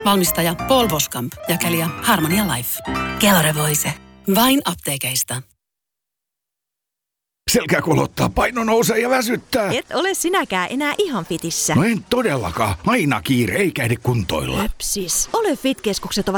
Valmistaja Paul Boskamp. Jakelija Harmonia Life. Keloravoise. Vain apteekeista. Selkä kolottaa, paino nousee ja väsyttää. Et ole sinäkään enää ihan fitissä. No en todellakaan. Aina kiire, eikä ehdi kuntoilla. Höpsis. Ole Fit-keskukset ovat